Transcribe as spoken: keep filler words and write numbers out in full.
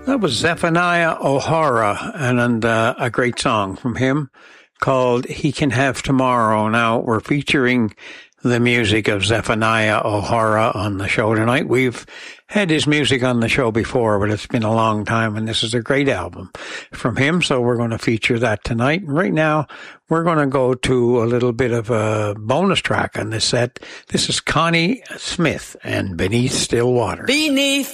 That was Zephaniah O'Hara, and, and uh, a great song from him called He Can Have Tomorrow. Now, we're featuring the music of Zephaniah O'Hara on the show tonight. We've had his music on the show before, but it's been a long time, and this is a great album from him, so we're going to feature that tonight. And right now, we're going to go to a little bit of a bonus track on this set. This is Connie Smith and Beneath Still Water. Beneath